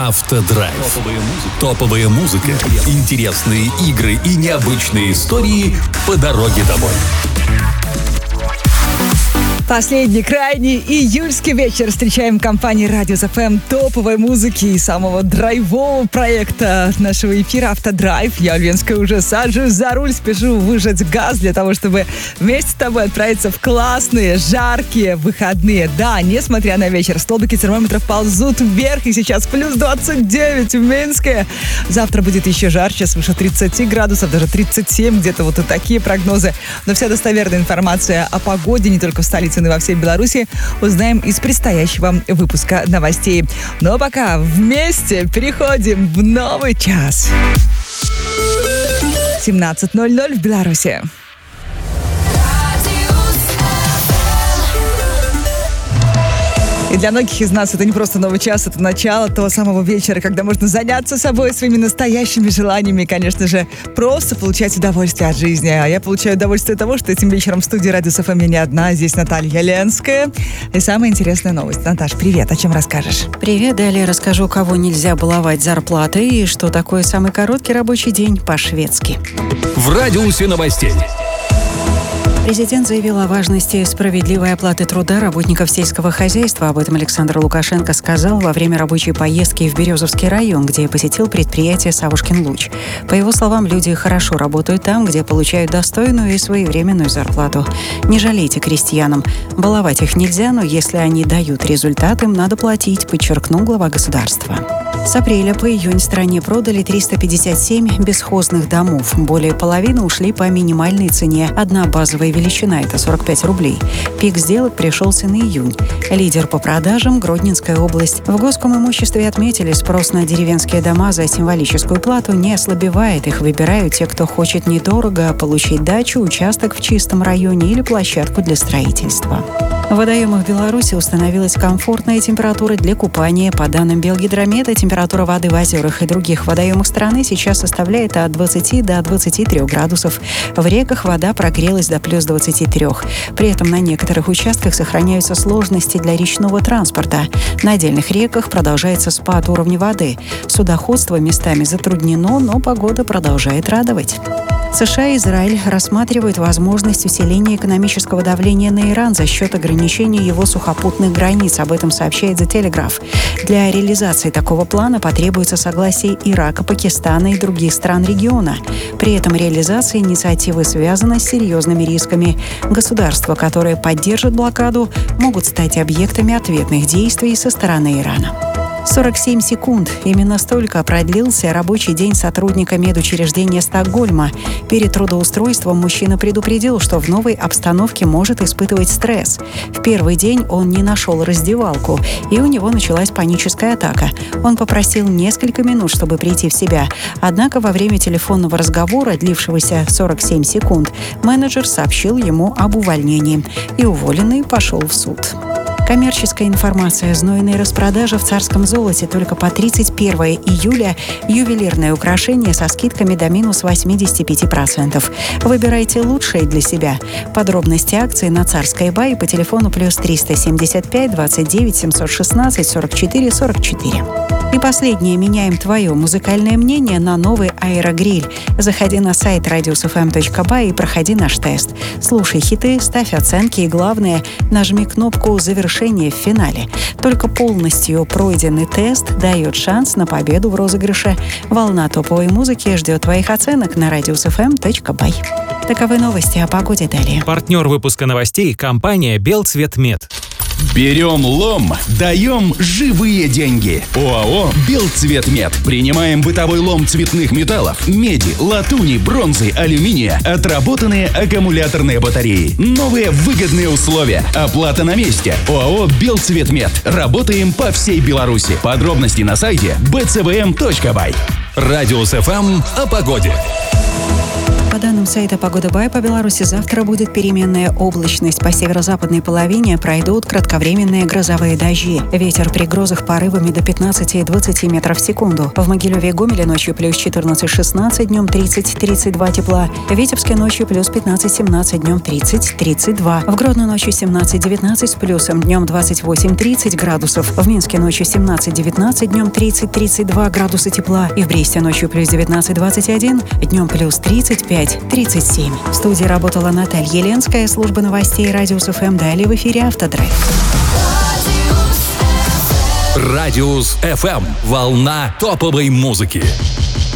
Автодрайв. Топовая музыка, интересные игры и необычные истории по дороге домой. Последний, крайний июльский вечер встречаем в компании Радиус ФМ топовой музыки и самого драйвового проекта нашего эфира «Автодрайв». Я, Ульянская, уже сажусь за руль, спешу выжать газ для того, чтобы вместе с тобой отправиться в классные, жаркие выходные. Да, несмотря на вечер, столбики термометров ползут вверх, и сейчас плюс 29 в Минске. Завтра будет еще жарче, свыше 30 градусов, даже 37, где-то вот и такие прогнозы. Но вся достоверная информация о погоде не только в столице, но и во всей Беларуси узнаем из предстоящего выпуска новостей. Но пока вместе переходим в новый час. 17:00 в Беларуси. И для многих из нас это не просто новый час, это начало того самого вечера, когда можно заняться собой, своими настоящими желаниями и, конечно же, просто получать удовольствие от жизни. А я получаю удовольствие от того, что этим вечером в студии Радиус ФМ я не одна. Здесь Наталья Ленская. И самая интересная новость. Наташ, привет. О чем расскажешь? Привет. Далее расскажу, кого нельзя баловать зарплатой и что такое самый короткий рабочий день по-шведски. В радиусе новостей. Президент заявил о важности справедливой оплаты труда работников сельского хозяйства. Об этом Александр Лукашенко сказал во время рабочей поездки в Березовский район, где посетил предприятие «Савушкин Луч». По его словам, люди хорошо работают там, где получают достойную и своевременную зарплату. Не жалейте крестьянам. Баловать их нельзя, но если они дают результат, им надо платить, подчеркнул глава государства. С апреля по июнь в стране продали 357 бесхозных домов. Более половины ушли по минимальной цене. Одна базовая величина – это 45 рублей. Пик сделок пришелся на июнь. Лидер по продажам – Гродненская область. В Госкомимуществе отметили, спрос на деревенские дома за символическую плату не ослабевает. Их выбирают те, кто хочет недорого получить дачу, участок в чистом районе или площадку для строительства. В водоемах Беларуси установилась комфортная температура для купания. По данным Белгидромета, температура воды в озерах и других водоемах страны сейчас составляет от 20 до 23 градусов. В реках вода прогрелась до плюс 23. При этом на некоторых участках сохраняются сложности для речного транспорта. На отдельных реках продолжается спад уровня воды. Судоходство местами затруднено, но погода продолжает радовать. США и Израиль рассматривают возможность усиления экономического давления на Иран за счет ограничения его сухопутных границ. Об этом сообщает The Telegraph. Для реализации такого плана потребуется согласие Ирака, Пакистана и других стран региона. При этом реализация инициативы связана с серьезными рисками. Государства, которые поддержат блокаду, могут стать объектами ответных действий со стороны Ирана. 47 секунд. Именно столько продлился рабочий день сотрудника медучреждения Стокгольма. Перед трудоустройством мужчина предупредил, что в новой обстановке может испытывать стресс. В первый день он не нашел раздевалку, и у него началась паническая атака. Он попросил несколько минут, чтобы прийти в себя. Однако во время телефонного разговора, длившегося 47 секунд, менеджер сообщил ему об увольнении, и уволенный пошел в суд. Коммерческая информация. Знойная распродажа в царском золоте только по 31 июля. Ювелирное украшение со скидками до минус 85%. Выбирайте лучшее для себя. Подробности акции на Царской Бай по телефону плюс 375 29 716 44 44. И последнее. Меняем твое музыкальное мнение на новый аэрогриль. Заходи на сайт radiusfm.by и проходи наш тест. Слушай хиты, ставь оценки и, главное, нажми кнопку «Завершение» в финале. Только полностью пройденный тест дает шанс на победу в розыгрыше. Волна топовой музыки ждет твоих оценок на radiusfm.by. Таковы новости о погоде далее. Партнер выпуска новостей – компания «Белцветмет». Берем лом, даем живые деньги. ОАО «Белцветмет». Принимаем бытовой лом цветных металлов, меди, латуни, бронзы, алюминия, отработанные аккумуляторные батареи. Новые выгодные условия. Оплата на месте. ОАО «Белцветмет». Работаем по всей Беларуси. Подробности на сайте bcvm.by. Радиус ФМ о погоде. По данным сайта «Погода Бай», по Беларуси завтра будет переменная облачность. По северо-западной половине пройдут кратковременные грозовые дожди. Ветер при грозах порывами до 15-20 метров в секунду. В Могилеве и Гомеле ночью плюс 14-16, днем 30-32 тепла. В Витебске ночью плюс 15-17, днем 30-32. В Гродно ночью 17-19 с плюсом, днем 28-30 градусов. В Минске ночью 17-19, днем 30-32 градуса тепла. И в Бресте ночью плюс 19-21, днем плюс 35-37. В студии работала Наталья Еленская, служба новостей Радиус ФМ. Далее в эфире «Автодрайв». Радиус ФМ. Волна топовой музыки.